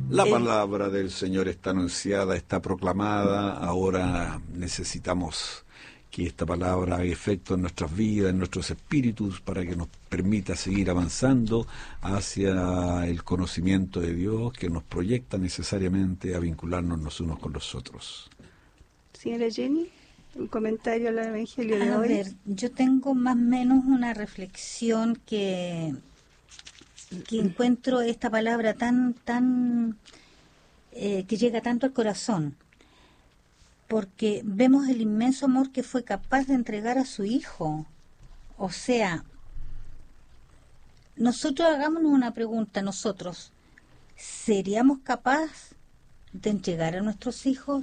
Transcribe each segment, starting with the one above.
La palabra del Señor está anunciada, está proclamada. Ahora necesitamos que esta palabra haga efecto en nuestras vidas, en nuestros espíritus, para que nos permita seguir avanzando hacia el conocimiento de Dios, que nos proyecta necesariamente a vincularnos los unos con los otros. Señora Jenny, un comentario al Evangelio de hoy. A ver, yo tengo más o menos una reflexión que encuentro esta palabra tan que llega tanto al corazón, porque vemos el inmenso amor que fue capaz de entregar a su hijo. O sea, nosotros hagámonos una pregunta, nosotros, ¿seríamos capaces de entregar a nuestros hijos?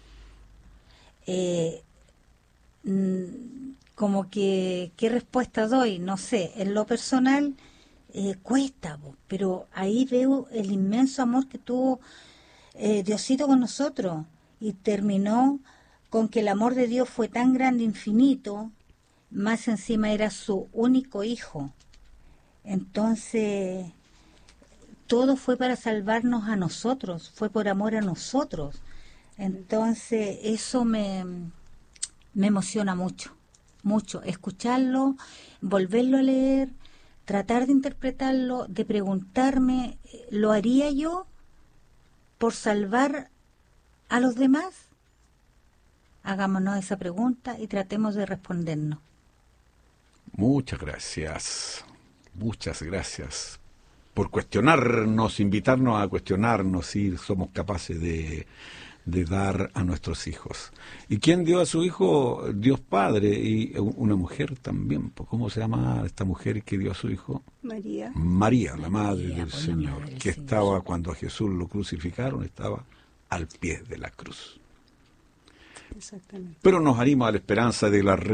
Como que, ¿qué respuesta doy? No sé, en lo personal cuesta, pero ahí veo el inmenso amor que tuvo Diosito con nosotros, y terminó con que el amor de Dios fue tan grande, infinito, más encima era su único hijo. Entonces, todo fue para salvarnos a nosotros, fue por amor a nosotros. Entonces, eso me emociona mucho, mucho, escucharlo, volverlo a leer, tratar de interpretarlo, de preguntarme, ¿lo haría yo por salvar a los demás? Hagámonos esa pregunta y tratemos de respondernos. Muchas gracias por cuestionarnos, invitarnos a cuestionarnos si somos capaces de dar a nuestros hijos. ¿Y quién dio a su hijo? Dios Padre, y una mujer también. ¿Cómo se llama esta mujer que dio a su hijo? María, la madre del Señor, que estaba cuando a Jesús lo crucificaron, estaba al pie de la cruz. Exactamente. Pero nos anima a la esperanza de la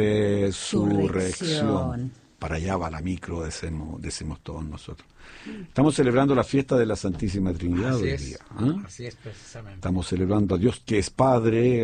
resurrección. Para allá va la micro, decimos todos nosotros. Estamos celebrando la fiesta de la Santísima Trinidad hoy día. Así es, precisamente. Estamos celebrando a Dios que es Padre,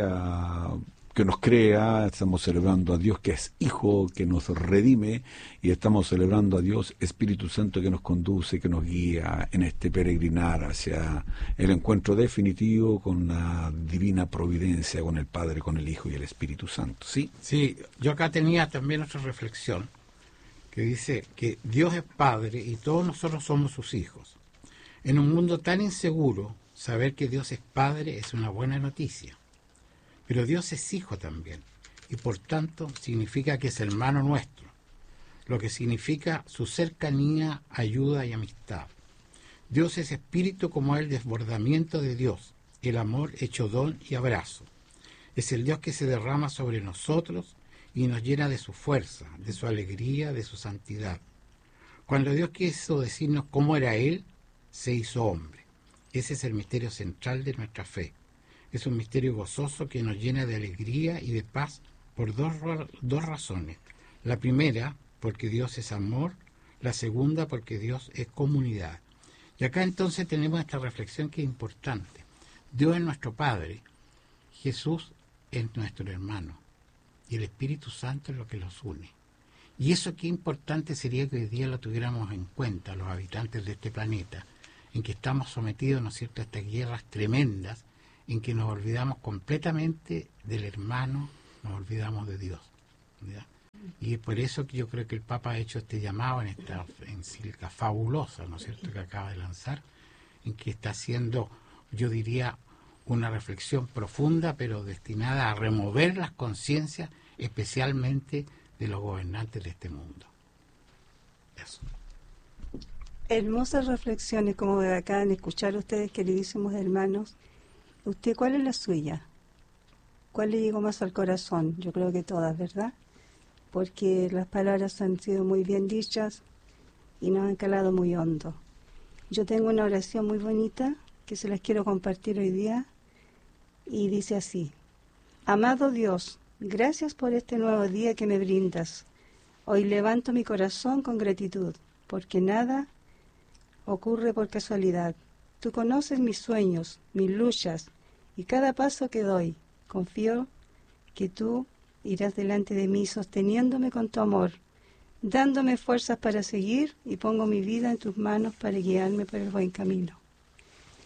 que nos crea, estamos celebrando a Dios que es Hijo, que nos redime, y estamos celebrando a Dios Espíritu Santo que nos conduce, que nos guía en este peregrinar hacia el encuentro definitivo con la divina providencia, con el Padre, con el Hijo y el Espíritu Santo. ¿Sí? Sí, yo acá tenía también otra reflexión, que dice que Dios es Padre y todos nosotros somos sus hijos. En un mundo tan inseguro, saber que Dios es Padre es una buena noticia. Pero Dios es Hijo también, y por tanto significa que es hermano nuestro, lo que significa su cercanía, ayuda y amistad. Dios es Espíritu como el desbordamiento de Dios, el amor hecho don y abrazo. Es el Dios que se derrama sobre nosotros y nos llena de su fuerza, de su alegría, de su santidad. Cuando Dios quiso decirnos cómo era Él, se hizo hombre. Ese es el misterio central de nuestra fe. Es un misterio gozoso que nos llena de alegría y de paz por dos razones. La primera, porque Dios es amor. La segunda, porque Dios es comunidad. Y acá entonces tenemos esta reflexión que es importante. Dios es nuestro Padre, Jesús es nuestro hermano, y el Espíritu Santo es lo que los une. Y eso qué importante sería que hoy día lo tuviéramos en cuenta los habitantes de este planeta, en que estamos sometidos, ¿no es cierto?, a estas guerras tremendas, en que nos olvidamos completamente del hermano, nos olvidamos de Dios, ¿verdad? Y es por eso que yo creo que el Papa ha hecho este llamado en esta encíclica fabulosa, ¿no es cierto?, que acaba de lanzar, en que está haciendo, yo diría, una reflexión profunda, pero destinada a remover las conciencias, especialmente de los gobernantes de este mundo. Eso. Hermosas reflexiones como de acá en escuchar a ustedes, queridísimos hermanos. ¿Usted cuál es la suya? ¿Cuál le llegó más al corazón? Yo creo que todas, ¿verdad? Porque las palabras han sido muy bien dichas y nos han calado muy hondo. Yo tengo una oración muy bonita que se las quiero compartir hoy día y dice así: Amado Dios, gracias por este nuevo día que me brindas. Hoy levanto mi corazón con gratitud, porque nada ocurre por casualidad. Tú conoces mis sueños, mis luchas y cada paso que doy. Confío que tú irás delante de mí sosteniéndome con tu amor, dándome fuerzas para seguir, y pongo mi vida en tus manos para guiarme por el buen camino.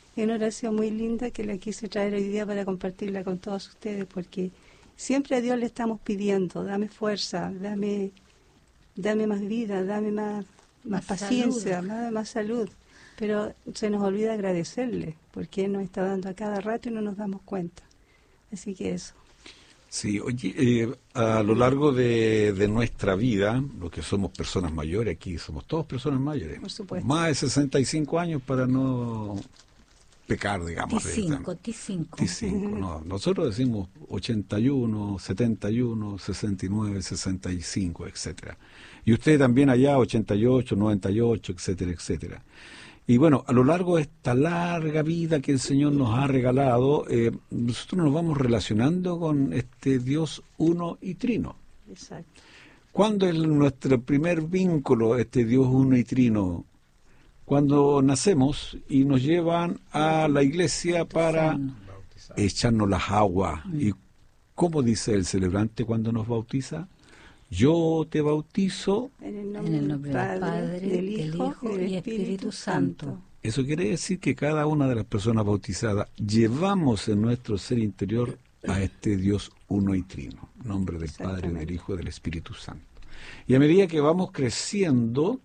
Es una oración muy linda que la quise traer hoy día para compartirla con todos ustedes, porque siempre a Dios le estamos pidiendo, dame fuerza, dame más vida, dame más paciencia, salud. más salud. Pero se nos olvida agradecerle, porque Él nos está dando a cada rato y no nos damos cuenta. Así que eso. Sí, oye, a lo largo de nuestra vida, los que somos personas mayores, aquí somos todos personas mayores, Por supuesto. más de 65 años para no pecar, digamos. T5. No, nosotros decimos 81, 71, 69, 65, etcétera. Y usted también allá 88, 98, etcétera, etcétera. Y bueno, a lo largo de esta larga vida que el Señor nos ha regalado, nosotros nos vamos relacionando con este Dios uno y trino. Exacto. ¿Cuándo es nuestro primer vínculo, este Dios uno y trino? Cuando nacemos y nos llevan a la iglesia para echarnos las aguas. ¿Y cómo dice el celebrante cuando nos bautiza? Yo te bautizo En el En el nombre del Padre, del Hijo y del Espíritu Santo. Eso quiere decir que cada una de las personas bautizadas llevamos en nuestro ser interior a este Dios uno y trino, en nombre del Padre, del Hijo y del Espíritu Santo. Y a medida que vamos creciendo,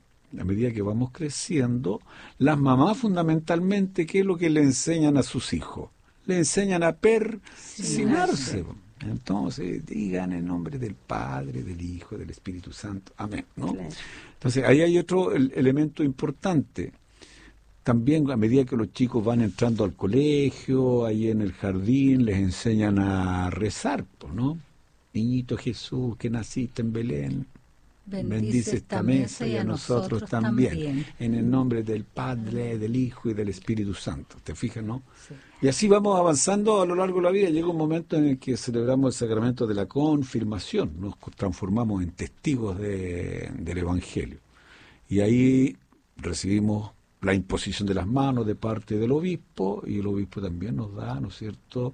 las mamás fundamentalmente, ¿qué es lo que le enseñan a sus hijos? Le enseñan a persignarse. Entonces, digan en nombre del Padre, del Hijo, del Espíritu Santo. Amén, ¿no? Claro. Entonces, ahí hay otro elemento importante. También, a medida que los chicos van entrando al colegio, ahí en el jardín, les enseñan a rezar, pues, ¿no? Niñito Jesús, que naciste en Belén, bendice esta mesa y a nosotros también. En el nombre del Padre, del Hijo y del Espíritu Santo. ¿Te fijas, no? Sí. Y así vamos avanzando a lo largo de la vida. Llega un momento en el que celebramos el sacramento de la confirmación. Nos transformamos en testigos del Evangelio. Y ahí recibimos la imposición de las manos de parte del obispo, y el obispo también nos da, ¿no es cierto?,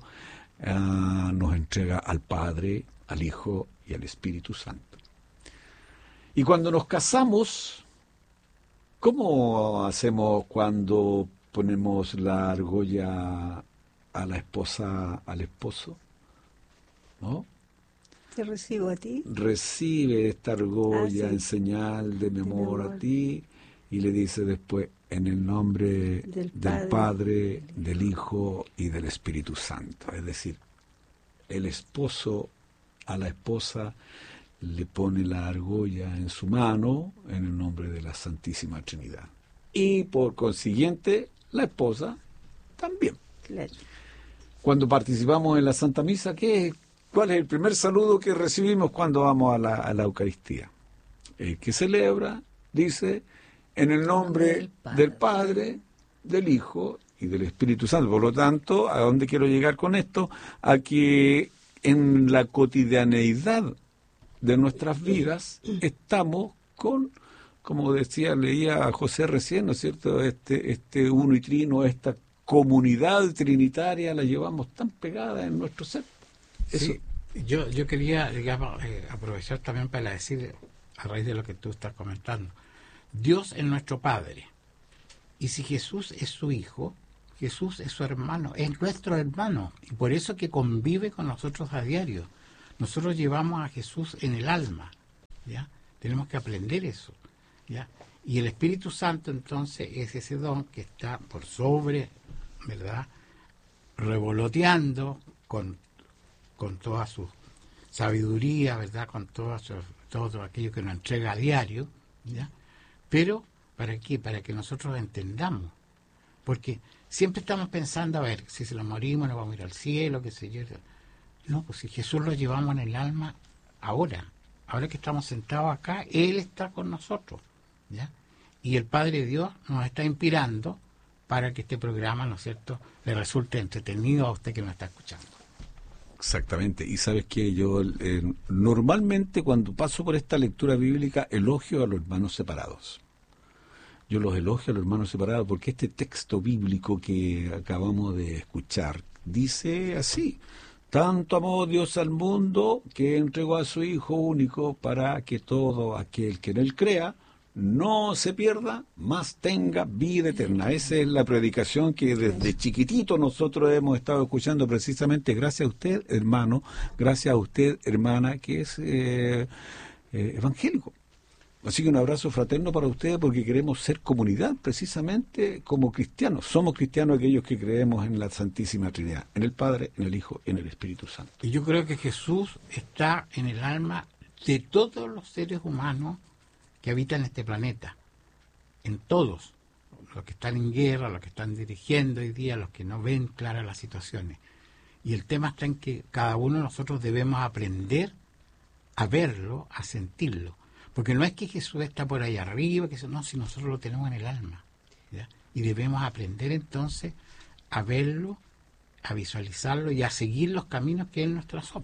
nos entrega al Padre, al Hijo y al Espíritu Santo. Y cuando nos casamos, ¿cómo hacemos cuando ponemos la argolla a la esposa, al esposo? ¿No? Te recibo a ti. Recibe esta argolla sí. en señal de mi amor amor. a ti, y le dice después, en el nombre del Padre, del Hijo y del Espíritu Santo. Es decir, el esposo a la esposa le pone la argolla en su mano en el nombre de la Santísima Trinidad. Y por consiguiente, la esposa también. Claro. Cuando participamos en la Santa Misa, ¿cuál es el primer saludo que recibimos cuando vamos a la Eucaristía? El que celebra dice, en el nombre del Padre, del Hijo y del Espíritu Santo. Por lo tanto, ¿a dónde quiero llegar con esto? A que en la cotidianeidad de nuestras vidas estamos con, como leía a José recién, ¿no es cierto?, este uno y trino, esta comunidad trinitaria la llevamos tan pegada en nuestro ser. Eso. Sí, yo quería, digamos, aprovechar también para decir, a raíz de lo que tú estás comentando, Dios es nuestro Padre, y si Jesús es su Hijo, Jesús es su hermano, es nuestro hermano, y por eso que convive con nosotros a diario. Nosotros llevamos a Jesús en el alma, ¿ya? Tenemos que aprender eso, ¿ya? Y el Espíritu Santo, entonces, es ese don que está por sobre, ¿verdad?, revoloteando con toda su sabiduría, ¿verdad?, con todo aquello que nos entrega a diario, ¿ya? Pero, ¿para qué? Para que nosotros entendamos. Porque siempre estamos pensando, a ver, si se lo morimos, nos vamos a ir al cielo, qué sé yo. No, pues si Jesús lo llevamos en el alma ahora que estamos sentados acá, Él está con nosotros, ¿ya? Y el Padre Dios nos está inspirando para que este programa, ¿no es cierto?, le resulte entretenido a usted que nos está escuchando. Exactamente, y sabes que yo normalmente cuando paso por esta lectura bíblica elogio a los hermanos separados. Yo los elogio a los hermanos separados porque este texto bíblico que acabamos de escuchar dice así: tanto amó Dios al mundo que entregó a su Hijo único para que todo aquel que en él crea no se pierda, más tenga vida eterna. Esa es la predicación que desde chiquitito nosotros hemos estado escuchando, precisamente gracias a usted, hermano, gracias a usted, hermana, que es evangélico. Así que un abrazo fraterno para ustedes, porque queremos ser comunidad precisamente como cristianos. Somos cristianos aquellos que creemos en la Santísima Trinidad, en el Padre, en el Hijo y en el Espíritu Santo. Y yo creo que Jesús está en el alma de todos los seres humanos que habitan este planeta, en todos, los que están en guerra, los que están dirigiendo hoy día, los que no ven claras las situaciones. Y el tema está en que cada uno de nosotros debemos aprender a verlo, a sentirlo. Porque no es que Jesús está por ahí arriba, que no, si nosotros lo tenemos en el alma, ¿ya? Y debemos aprender entonces a verlo, a visualizarlo y a seguir los caminos que Él nos trazó.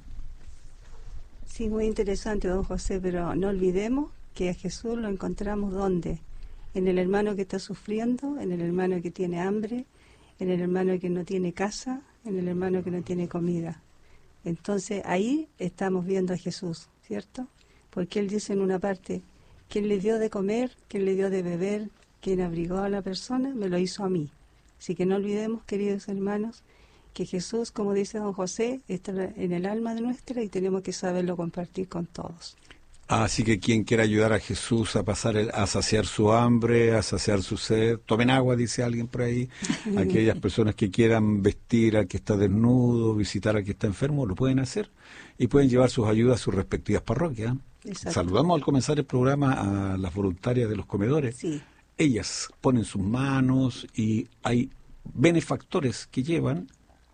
Sí, muy interesante, don José, pero no olvidemos que a Jesús lo encontramos ¿dónde? En el hermano que está sufriendo, en el hermano que tiene hambre, en el hermano que no tiene casa, en el hermano que no tiene comida. Entonces ahí estamos viendo a Jesús, ¿cierto? Porque Él dice en una parte, quien le dio de comer, quien le dio de beber, quien abrigó a la persona, me lo hizo a mí. Así que no olvidemos, queridos hermanos, que Jesús, como dice don José, está en el alma de nuestra y tenemos que saberlo compartir con todos. Así que quien quiera ayudar a Jesús a a saciar su hambre, a saciar su sed, tomen agua, dice alguien por ahí. Aquellas personas que quieran vestir al que está desnudo, visitar al que está enfermo, lo pueden hacer y pueden llevar sus ayudas a sus respectivas parroquias. Exacto. Saludamos al comenzar el programa a las voluntarias de los comedores. Sí. Ellas ponen sus manos y hay benefactores que llevan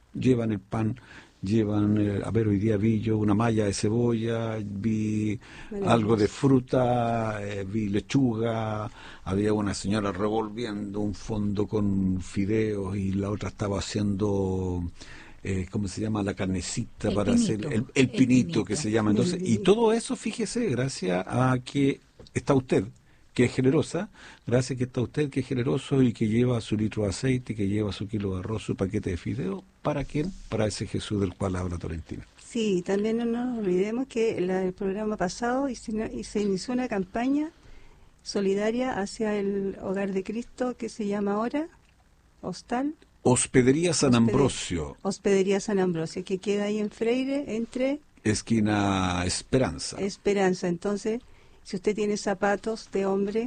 el pan, llevan, a ver, hoy día vi yo una malla de cebolla, vi algo de fruta, vi lechuga, había una señora revolviendo un fondo con fideos y la otra estaba haciendo, ¿cómo se llama? La carnecita El para pinito. hacer el pinito que pinito. se llama. Entonces, y todo eso, fíjese, gracias a que está usted, que es generosa, gracias que está usted, que es generoso y que lleva su litro de aceite, que lleva su kilo de arroz, su paquete de fideo. ¿Para quién? Para ese Jesús del cual habla Tolentino. Sí, también no nos olvidemos que el programa pasado se inició una campaña solidaria hacia el Hogar de Cristo que se llama ahora Hostal. Hospedería San Ambrosio. Hospedería San Ambrosio, que queda ahí en Freire, entre esquina Esperanza. Esperanza. Entonces, si usted tiene zapatos de hombre,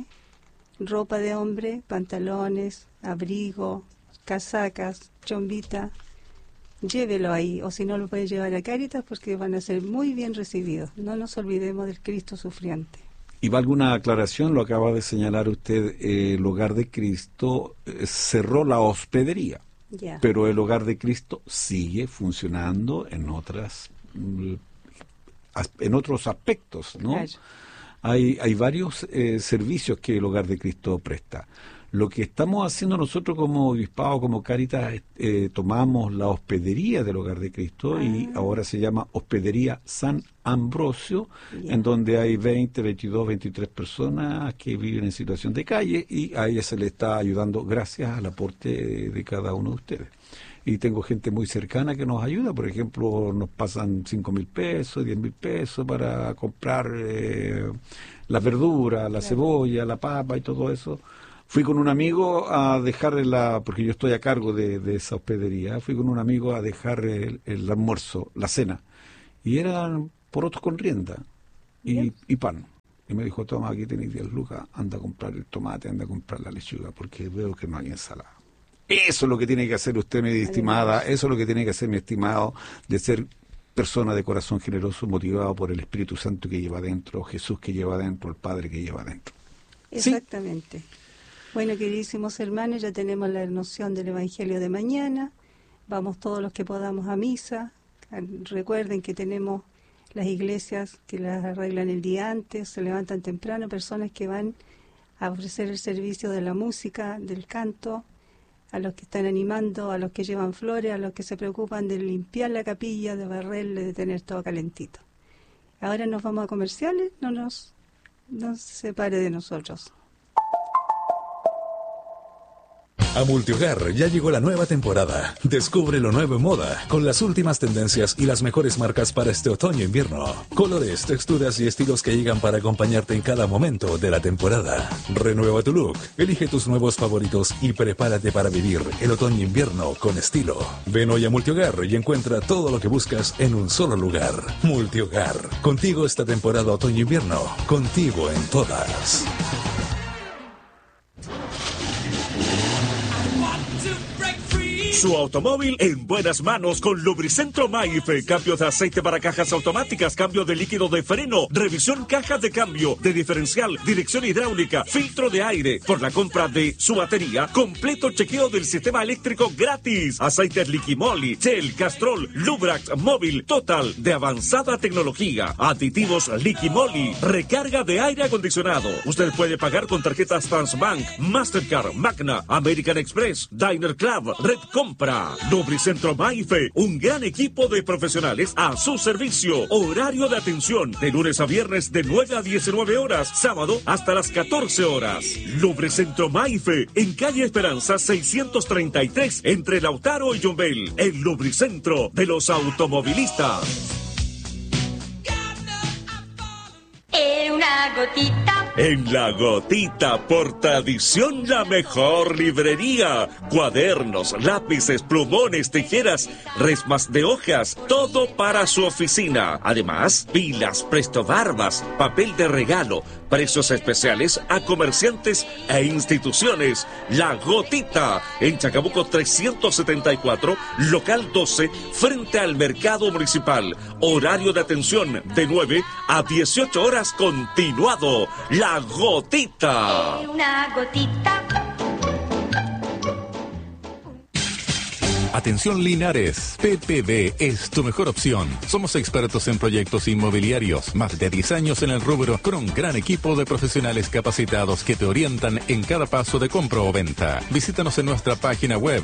ropa de hombre, pantalones, abrigo, casacas, chombita, llévelo ahí, o si no lo puede llevar a Cáritas porque van a ser muy bien recibidos. No nos olvidemos del Cristo sufriente. Y valga una aclaración, lo acaba de señalar usted, el Hogar de Cristo cerró la hospedería, pero el Hogar de Cristo sigue funcionando en otros aspectos, ¿no? Claro. Hay varios servicios que el Hogar de Cristo presta. Lo que estamos haciendo nosotros como Obispado, como Cáritas, tomamos la hospedería del Hogar de Cristo y ahora se llama Hospedería San Ambrosio, en donde hay 20, 22, 23 personas que viven en situación de calle y a ellas se les está ayudando gracias al aporte de cada uno de ustedes. Y tengo gente muy cercana que nos ayuda, por ejemplo, nos pasan 5.000 pesos, 10.000 pesos para comprar las verduras, la cebolla, la papa y todo eso. Fui con un amigo a dejar porque yo estoy a cargo de esa hospedería, fui con un amigo a dejar el almuerzo, la cena, y eran porotos con rienda y pan. Y me dijo, toma, aquí tenéis 10 lucas, anda a comprar el tomate, anda a comprar la lechuga, porque veo que no hay ensalada. Eso es lo que tiene que hacer usted, mi estimada, eso es lo que tiene que hacer mi estimado, de ser persona de corazón generoso, motivado por el Espíritu Santo que lleva adentro, Jesús que lleva adentro, el Padre que lleva adentro. Exactamente. ¿Sí? Bueno, queridísimos hermanos, ya tenemos la noción del Evangelio de mañana. Vamos todos los que podamos a misa. Recuerden que tenemos las iglesias que las arreglan el día antes, se levantan temprano, personas que van a ofrecer el servicio de la música, del canto, a los que están animando, a los que llevan flores, a los que se preocupan de limpiar la capilla, de barrerle, de tener todo calentito. Ahora nos vamos a comerciales, no se separe de nosotros. A Multihogar ya llegó la nueva temporada. Descubre lo nuevo en moda, con las últimas tendencias y las mejores marcas para este otoño-invierno. Colores, texturas y estilos que llegan para acompañarte en cada momento de la temporada. Renueva tu look, elige tus nuevos favoritos y prepárate para vivir el otoño-invierno con estilo. Ven hoy a Multihogar y encuentra todo lo que buscas en un solo lugar. Multihogar, contigo esta temporada otoño-invierno, contigo en todas. Su automóvil en buenas manos con Lubricentro Maife. Cambio de aceite para cajas automáticas, cambio de líquido de freno, revisión cajas de cambio, de diferencial, dirección hidráulica, filtro de aire. Por la compra de su batería, completo chequeo del sistema eléctrico gratis. Aceites Liquimoli, Shell, Castrol, Lubrax, Móvil, Total, de avanzada tecnología. Aditivos Liquimoli, recarga de aire acondicionado. Usted puede pagar con tarjetas Transbank, Mastercard, Magna, American Express, Diner Club, Red Compra. Lubricentro Maife, un gran equipo de profesionales a su servicio. Horario de atención de lunes a viernes de 9 a 19 horas, sábado hasta las 14 horas. Lubricentro Maife, en calle Esperanza 633, entre Lautaro y Yumbel. El lubricentro de los automovilistas. Una gotita. En La Gotita, por tradición, la mejor librería. Cuadernos, lápices, plumones, tijeras, resmas de hojas, todo para su oficina. Además, pilas, prestobarbas, papel de regalo, precios especiales a comerciantes e instituciones. La Gotita, en Chacabuco 374, local 12, frente al Mercado Municipal. Horario de atención de 9 a 18 horas continuado. La Gotita. Una gotita. Atención Linares, PPB es tu mejor opción. Somos expertos en proyectos inmobiliarios, más de 10 años en el rubro, con un gran equipo de profesionales capacitados que te orientan en cada paso de compra o venta. Visítanos en nuestra página web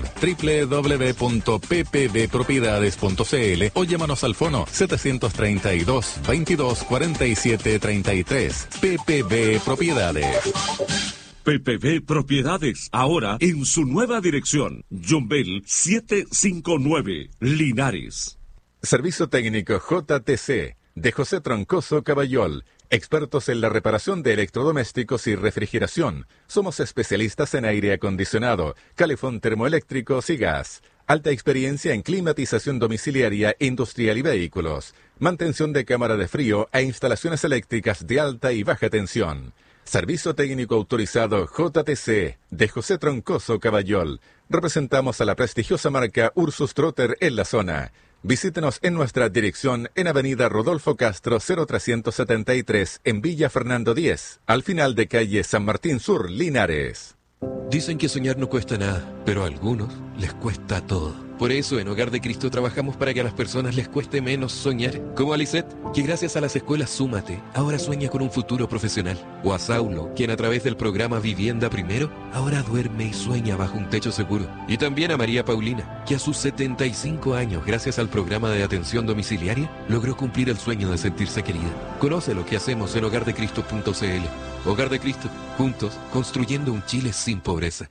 www.ppbpropiedades.cl o llámanos al fono 732 22 47 33. PPB Propiedades. PPB Propiedades, ahora en su nueva dirección. Yumbel 759, Linares. Servicio técnico JTC, de José Troncoso Caballol. Expertos en la reparación de electrodomésticos y refrigeración. Somos especialistas en aire acondicionado, calefón termoeléctricos y gas. Alta experiencia en climatización domiciliaria, industrial y vehículos. Mantención de cámara de frío e instalaciones eléctricas de alta y baja tensión. Servicio técnico autorizado JTC, de José Troncoso Caballol. Representamos a la prestigiosa marca Ursus Trotter en la zona. Visítenos en nuestra dirección en Avenida Rodolfo Castro 0373, en Villa Fernando 10, al final de calle San Martín Sur, Linares. Dicen que soñar no cuesta nada, pero a algunos les cuesta todo. Por eso en Hogar de Cristo trabajamos para que a las personas les cueste menos soñar. Como a Lisette, que gracias a las escuelas Súmate, ahora sueña con un futuro profesional. O a Saulo, quien a través del programa Vivienda Primero, ahora duerme y sueña bajo un techo seguro. Y también a María Paulina, que a sus 75 años, gracias al programa de atención domiciliaria, logró cumplir el sueño de sentirse querida. Conoce lo que hacemos en hogardecristo.cl. Hogar de Cristo, juntos, construyendo un Chile sin pobreza.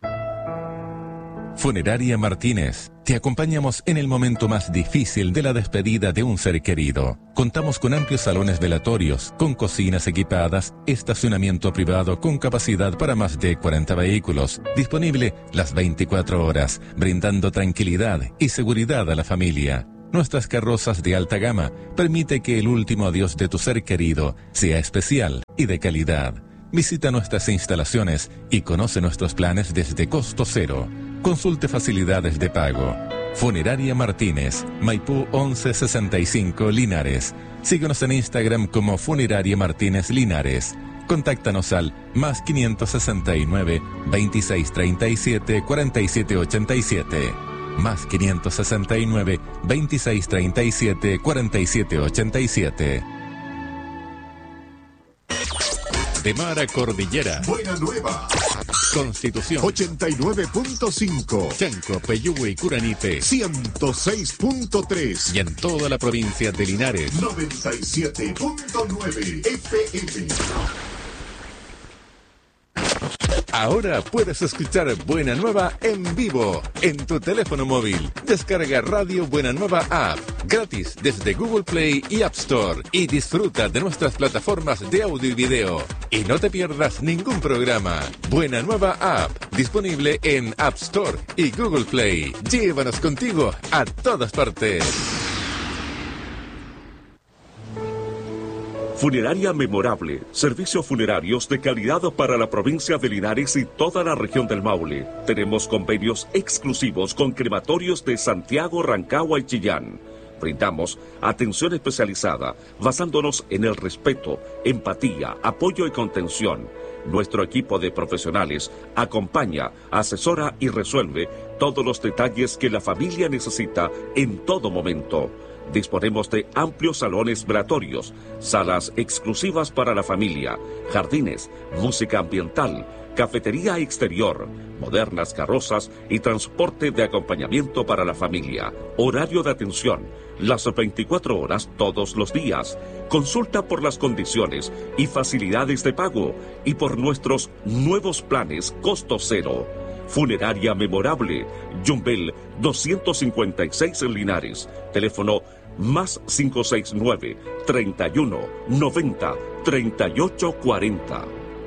Funeraria Martínez. Te acompañamos en el momento más difícil de la despedida de un ser querido. Contamos con amplios salones velatorios, con cocinas equipadas, estacionamiento privado con capacidad para más de 40 vehículos, disponible las 24 horas, brindando tranquilidad y seguridad a la familia. Nuestras carrozas de alta gama permite que el último adiós de tu ser querido sea especial y de calidad. Visita nuestras instalaciones y conoce nuestros planes desde costo cero. Consulte facilidades de pago. Funeraria Martínez, Maipú 1165 Linares. Síguenos en Instagram como Funeraria Martínez Linares. Contáctanos al más 569 2637 4787. Más 569 2637 4787. De mar a cordillera. Buena Nueva. Constitución 89.5. Chanco, Peyúgue y Curanipe 106.3. y en toda la provincia de Linares 97.9 FM. Ahora puedes escuchar Buena Nueva en vivo en tu teléfono móvil. Descarga Radio Buena Nueva App gratis desde Google Play y App Store y disfruta de nuestras plataformas de audio y video. Y no te pierdas ningún programa. Buena Nueva App, disponible en App Store y Google Play. Llévanos contigo a todas partes. Funeraria Memorable, servicios funerarios de calidad para la provincia de Linares y toda la región del Maule. Tenemos convenios exclusivos con crematorios de Santiago, Rancagua y Chillán. Brindamos atención especializada, basándonos en el respeto, empatía, apoyo y contención. Nuestro equipo de profesionales acompaña, asesora y resuelve todos los detalles que la familia necesita en todo momento. Disponemos de amplios salones velatorios, salas exclusivas para la familia, jardines, música ambiental, cafetería exterior, modernas carrozas y transporte de acompañamiento para la familia. Horario de atención, las 24 horas todos los días. Consulta por las condiciones y facilidades de pago y por nuestros nuevos planes costo cero. Funeraria Memorable, Yumbel 256 en Linares. Teléfono más 569 31 90 38 40.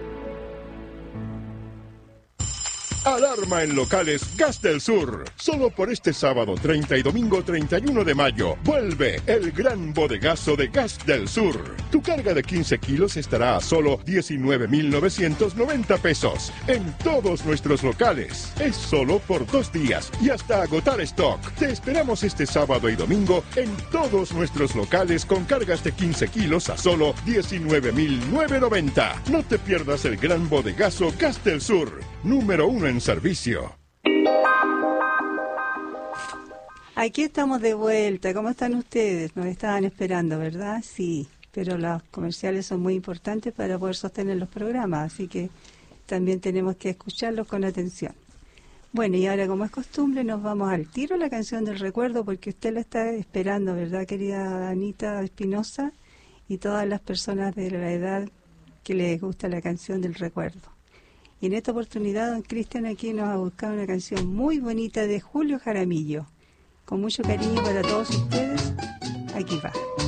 Alarma en locales Gas del Sur. Solo por este sábado 30 y domingo 31 de mayo. Vuelve el gran bodegazo de Gas del Sur. Tu carga de 15 kilos estará a solo 19,990 pesos. En todos nuestros locales. Es solo por 2 días y hasta agotar stock. Te esperamos este sábado y domingo en todos nuestros locales con cargas de 15 kilos a solo 19,990. No te pierdas el gran bodegazo Gas del Sur. Número 1 en servicio. Aquí estamos de vuelta. ¿Cómo están ustedes? Nos estaban esperando, ¿verdad? Sí, pero los comerciales son muy importantes para poder sostener los programas, así que también tenemos que escucharlos con atención. Bueno, y ahora, como es costumbre, nos vamos al tiro a la canción del recuerdo, porque usted la está esperando, ¿verdad, querida Anita Espinosa? Y todas las personas de la edad que les gusta la canción del recuerdo. Y en esta oportunidad, don Cristian aquí nos ha buscado una canción muy bonita de Julio Jaramillo. Con mucho cariño para todos ustedes, aquí va.